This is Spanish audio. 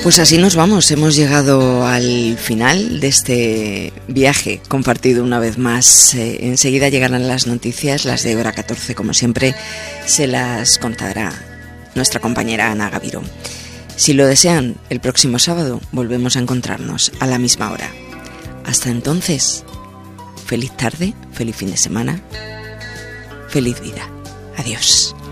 Pues así nos vamos, hemos llegado al final de este viaje compartido una vez más. Enseguida llegarán las noticias, las de hora 14, como siempre, se las contará nuestra compañera Ana Gaviró. Si lo desean, el próximo sábado volvemos a encontrarnos a la misma hora. Hasta entonces, feliz tarde, feliz fin de semana, feliz vida. Adiós.